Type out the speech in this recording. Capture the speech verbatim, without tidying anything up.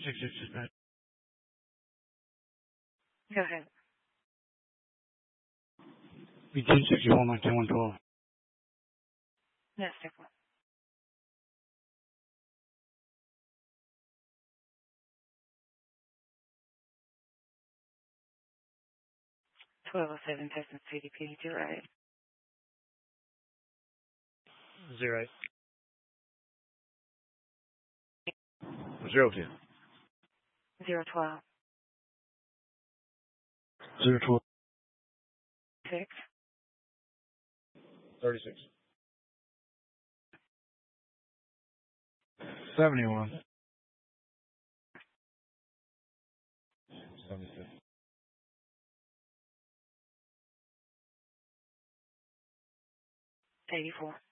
six six dispatch. Go ahead. B two sixty-one, like ten one twelve. Yes, definitely. twelve oh seven, testing C D P, zero eight. Zero eight. Zero two. zero twelve. Zero twelve. six. Thirty-six. Seventy-one. Seventy-six. eighty-four.